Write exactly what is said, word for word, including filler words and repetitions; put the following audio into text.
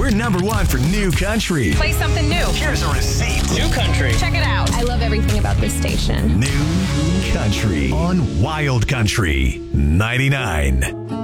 We're number one for new country. Play something new. Here's a receipt. New country. Check it out. I love everything about this station. New country on Wild Country ninety-nine.